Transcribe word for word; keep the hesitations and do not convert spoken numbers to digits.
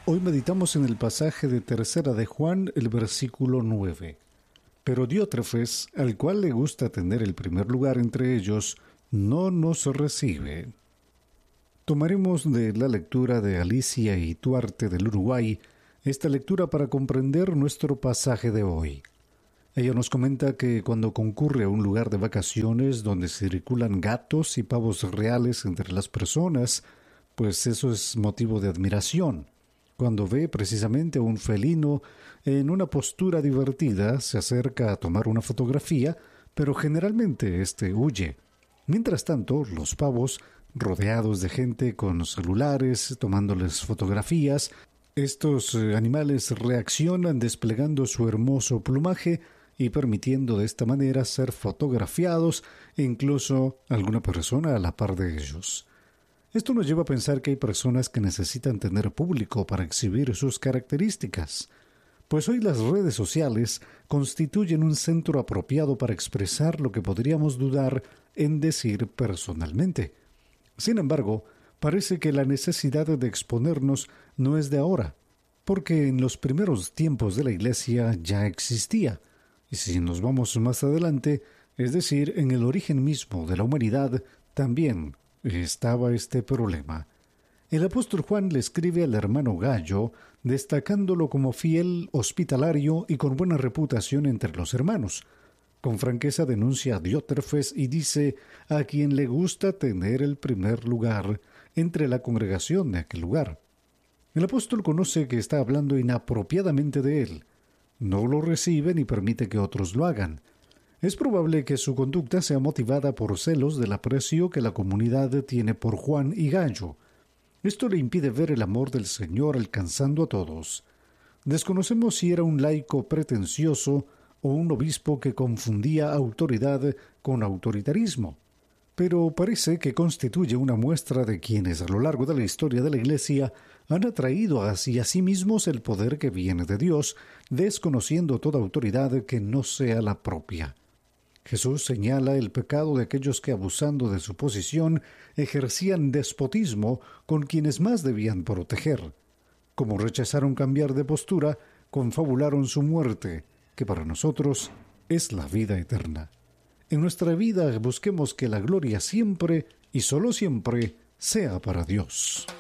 Hoy meditamos en el pasaje de Tercera de Juan, el versículo nueve. Pero Diótrefes, al cual le gusta tener el primer lugar entre ellos, no nos recibe. Tomaremos de la lectura de Alicia Ituarte del Uruguay esta lectura para comprender nuestro pasaje de hoy. Ella nos comenta que cuando concurre a un lugar de vacaciones donde circulan gatos y pavos reales entre las personas, pues eso es motivo de admiración. Cuando ve precisamente a un felino en una postura divertida, se acerca a tomar una fotografía, pero generalmente éste huye. Mientras tanto, los pavos, rodeados de gente con celulares, tomándoles fotografías, estos animales reaccionan desplegando su hermoso plumaje y permitiendo de esta manera ser fotografiados e incluso alguna persona a la par de ellos. Esto nos lleva a pensar que hay personas que necesitan tener público para exhibir sus características, pues hoy las redes sociales constituyen un centro apropiado para expresar lo que podríamos dudar en decir personalmente. Sin embargo, parece que la necesidad de exponernos no es de ahora, porque en los primeros tiempos de la Iglesia ya existía, y si nos vamos más adelante, es decir, en el origen mismo de la humanidad, también estaba este problema. El apóstol Juan le escribe al hermano Gallo, destacándolo como fiel, hospitalario y con buena reputación entre los hermanos. Con franqueza denuncia a Diótrefes y dice a quien le gusta tener el primer lugar entre la congregación de aquel lugar. El apóstol conoce que está hablando inapropiadamente de él. No lo recibe ni permite que otros lo hagan. Es probable que su conducta sea motivada por celos del aprecio que la comunidad tiene por Juan y Gallo. Esto le impide ver el amor del Señor alcanzando a todos. Desconocemos si era un laico pretencioso o un obispo que confundía autoridad con autoritarismo, pero parece que constituye una muestra de quienes a lo largo de la historia de la Iglesia han atraído hacia sí mismos el poder que viene de Dios, desconociendo toda autoridad que no sea la propia. Jesús señala el pecado de aquellos que, abusando de su posición, ejercían despotismo con quienes más debían proteger. Como rechazaron cambiar de postura, confabularon su muerte, que para nosotros es la vida eterna. En nuestra vida busquemos que la gloria siempre y solo siempre sea para Dios.